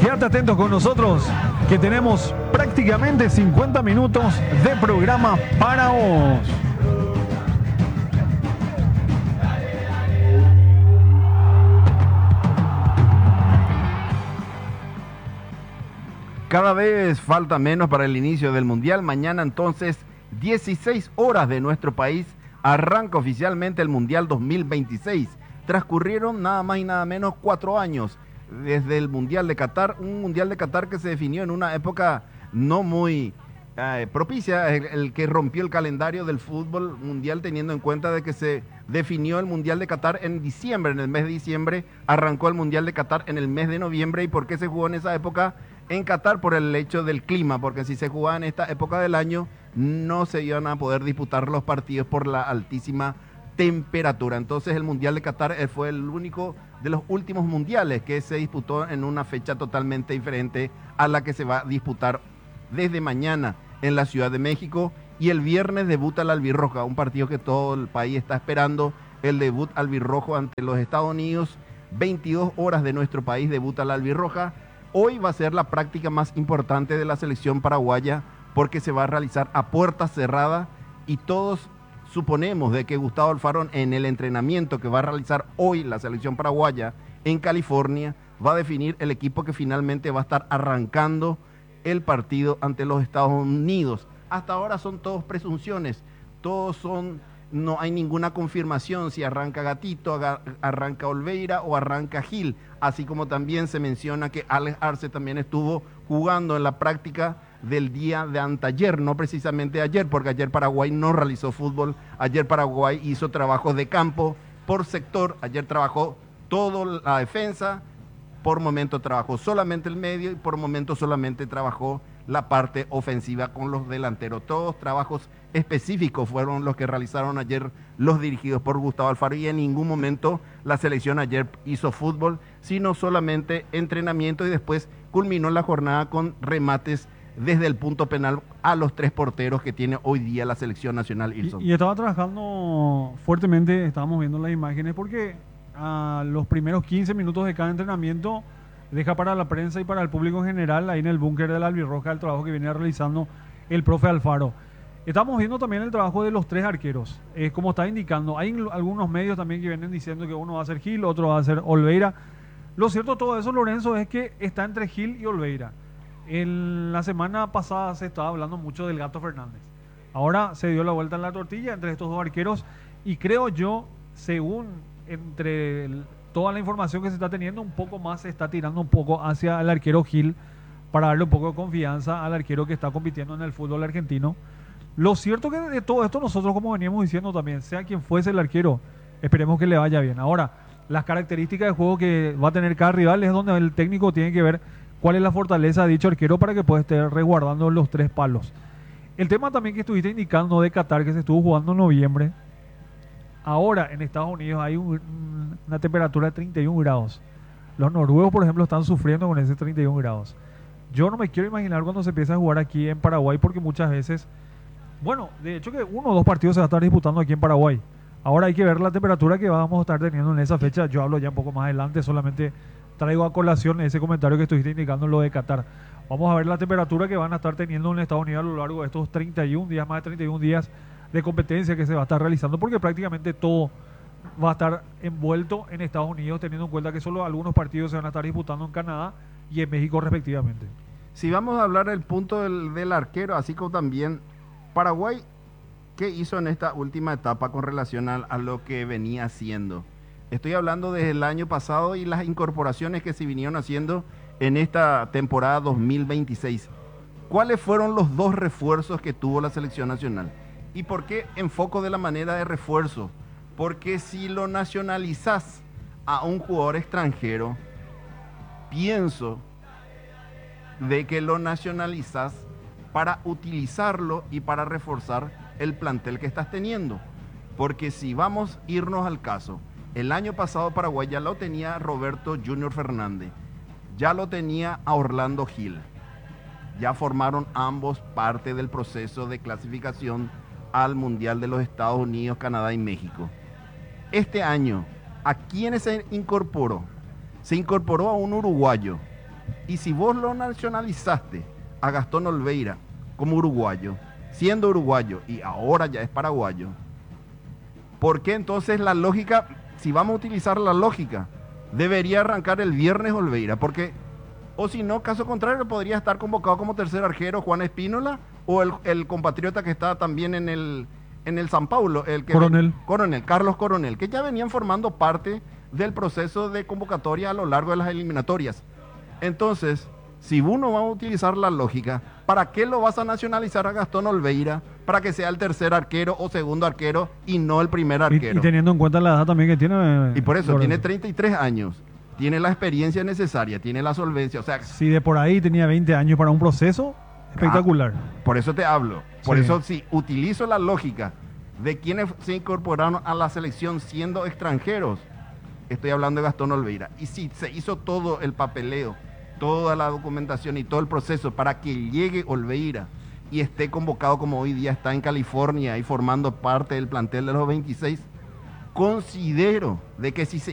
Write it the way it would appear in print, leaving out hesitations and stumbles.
Quédate atentos con nosotros, que tenemos prácticamente 50 minutos de programa para vos. Cada vez falta menos para el inicio del Mundial. Mañana entonces, 16 horas de nuestro país, arranca oficialmente el Mundial 2026. Transcurrieron nada más y nada menos 4 años desde el Mundial de Qatar, un Mundial de Qatar que se definió en una época no muy propicia, el que rompió el calendario del fútbol mundial, teniendo en cuenta de que se definió el Mundial de Qatar en diciembre, en el mes de diciembre, arrancó el Mundial de Qatar en el mes de noviembre. ¿Y por qué se jugó en esa época en Qatar? Por el hecho del clima, porque si se jugaba en esta época del año no se iban a poder disputar los partidos por la altísima temperatura. Entonces el Mundial de Qatar fue el único de los últimos mundiales que se disputó en una fecha totalmente diferente a la que se va a disputar desde mañana en la Ciudad de México, y el viernes debuta la albirroja, un partido que todo el país está esperando, el debut albirrojo ante los Estados Unidos. 22 horas de nuestro país debuta la albirroja. Hoy va a ser la práctica más importante de la selección paraguaya, porque se va a realizar a puerta cerrada, y todos suponemos de que Gustavo Alfaro, en el entrenamiento que va a realizar hoy la selección paraguaya en California, va a definir el equipo que finalmente va a estar arrancando el partido ante los Estados Unidos. Hasta ahora son todos presunciones, no hay ninguna confirmación si arranca Gatito, arranca Olveira o arranca Gil, así como también se menciona que Alex Arce también estuvo jugando en la práctica del día de anteayer, no precisamente ayer, porque ayer Paraguay no realizó fútbol. Ayer Paraguay hizo trabajos de campo por sector. Ayer trabajó toda la defensa, por momento trabajó solamente el medio y por momento solamente trabajó la parte ofensiva con los delanteros. Todos trabajos específicos fueron los que realizaron ayer los dirigidos por Gustavo Alfaro, y en ningún momento la selección ayer hizo fútbol, sino solamente entrenamiento, y después culminó la jornada con remates desde el punto penal a los 3 porteros que tiene hoy día la selección nacional, Ilson. Y estaba trabajando fuertemente, estábamos viendo las imágenes, porque a los primeros 15 minutos de cada entrenamiento deja para la prensa y para el público en general, ahí en el búnker de la albirroja, el trabajo que viene realizando el profe Alfaro. Estamos viendo también el trabajo de los 3 arqueros, como está indicando. Hay algunos medios también que vienen diciendo que uno va a ser Gil, otro va a ser Olveira. Lo cierto de todo eso, Lorenzo, es que está entre Gil y Olveira. En la semana pasada se estaba hablando mucho del Gato Fernández. Ahora se dio la vuelta en la tortilla entre estos 2 arqueros, y creo yo, según toda la información que se está teniendo, un poco más se está tirando un poco hacia el arquero Gil, para darle un poco de confianza al arquero que está compitiendo en el fútbol argentino. Lo cierto que de todo esto nosotros, como veníamos diciendo también, sea quien fuese el arquero, esperemos que le vaya bien. Ahora, las características de juego que va a tener cada rival es donde el técnico tiene que ver cuál es la fortaleza de dicho arquero para que pueda estar resguardando los 3 palos. El tema también que estuviste indicando de Qatar, que se estuvo jugando en noviembre. Ahora en Estados Unidos hay una temperatura de 31 grados. Los noruegos, por ejemplo, están sufriendo con ese 31 grados. Yo no me quiero imaginar cuando se empieza a jugar aquí en Paraguay, porque muchas veces, bueno, de hecho que 1 o 2 partidos se va a estar disputando aquí en Paraguay. Ahora hay que ver la temperatura que vamos a estar teniendo en esa fecha. Yo hablo ya un poco más adelante, solamente traigo a colación ese comentario que estuviste indicando, lo de Qatar. Vamos a ver la temperatura que van a estar teniendo en Estados Unidos a lo largo de estos 31 días, más de 31 días de competencia que se va a estar realizando, porque prácticamente todo va a estar envuelto en Estados Unidos, teniendo en cuenta que solo algunos partidos se van a estar disputando en Canadá y en México respectivamente. Si vamos a hablar del punto del arquero, así como también Paraguay, ¿qué hizo en esta última etapa con relación a lo que venía haciendo? Estoy hablando desde el año pasado y las incorporaciones que se vinieron haciendo en esta temporada 2026. ¿Cuáles fueron los 2 refuerzos que tuvo la selección nacional? ¿Y por qué enfoco de la manera de refuerzo? Porque si lo nacionalizás a un jugador extranjero, pienso de que lo nacionalizás para utilizarlo y para reforzar el plantel que estás teniendo. Porque si vamos a irnos al caso, el año pasado Paraguay ya lo tenía Roberto Junior Fernández, ya lo tenía a Orlando Gil, ya formaron ambos parte del proceso de clasificación al Mundial de los Estados Unidos, Canadá y México. Este año, ¿a quiénes se incorporó? Se incorporó a un uruguayo Y si vos lo nacionalizaste a Gastón Olveira como uruguayo, siendo uruguayo y ahora ya es paraguayo, ¿por qué entonces la lógica, si vamos a utilizar la lógica, debería arrancar el viernes Olveira? Porque, o si no, caso contrario, podría estar convocado como tercer arquero Juan Espínola o el compatriota que está también en el San Paulo, el que Carlos Coronel, que ya venían formando parte del proceso de convocatoria a lo largo de las eliminatorias. Entonces, si uno va a utilizar la lógica, ¿para qué lo vas a nacionalizar a Gastón Olveira para que sea el tercer arquero o segundo arquero y no el primer arquero? Y teniendo en cuenta la edad también que tiene. Y por eso, tiene 33 años, tiene la experiencia necesaria, tiene la solvencia, o sea... Si de por ahí tenía 20 años para un proceso, espectacular. Por eso te hablo, por Sí. eso si utilizo la lógica de quienes se incorporaron a la selección siendo extranjeros, estoy hablando de Gastón Olveira. Y si se hizo todo el papeleo, toda la documentación y todo el proceso para que llegue Olveira y esté convocado como hoy día está en California y formando parte del plantel de los 26, considero de que si se